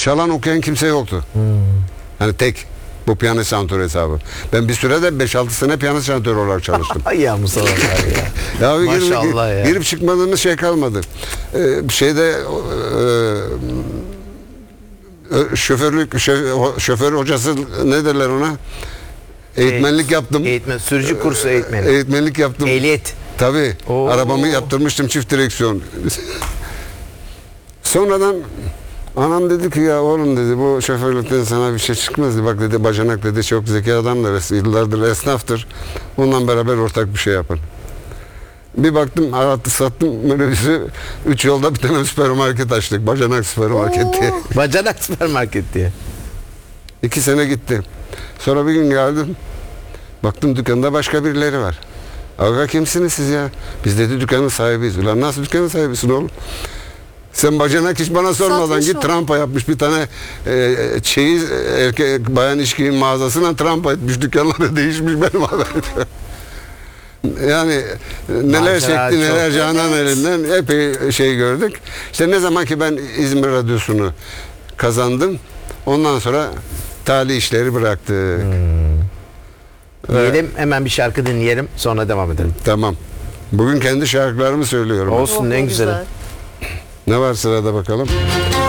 çalan okuyan kimse yoktu. Hani tek bu piyano şantör hesabı. Ben bir sürede 5-6 sene piyano şantörü olarak çalıştım. Ay ya Mustafa abi ya. Ya Maşallah ya. girip çıkmadığımız şey kalmadı. Şoför hocası ne derler ona? Eğitmenlik yaptım. Sürücü kursu eğitmeni. Eğitmenlik yaptım. Ehliyet. Tabii. Oo. Arabamı yaptırmıştım çift direksiyon. Sonradan anam dedi ki ya oğlum dedi bu şoförlükten sana bir şey çıkmaz dedi. Bak dedi bacanak dedi çok zeki adamdır. Yıllardır esnaftır. Onunla beraber ortak bir şey yapın. Bir baktım arattı sattım minibüsü 3 yolda bir tane süpermarket açtık. Bacanak süpermarket diye. Bacanak süpermarket diye. 2 sene gitti. Sonra bir gün geldim. Baktım dükkanda başka birileri var. Aga kimsiniz siz ya? Biz dedi dükkanın sahibiyiz. Ulan nasıl dükkanın sahibisin oğlum? Sen bacanak hiç bana sormadan Satmış git o. trampa yapmış bir tane çeyiz erkek bayan içkinin mağazasına trampa etmiş dükkanları değişmiş benim haberim. Yani neler Macera çekti neler çok. Canan Evet. elinden epey şey gördük. İşte ne zaman ki ben İzmir Radyosu'nu kazandım ondan sonra tali işleri bıraktık. Diyelim hemen bir şarkı dinleyelim sonra devam edelim. Tamam. Bugün kendi şarkılarımı söylüyorum. Olsun Oh, en ne güzeli. güzel. Ne var sırada bakalım?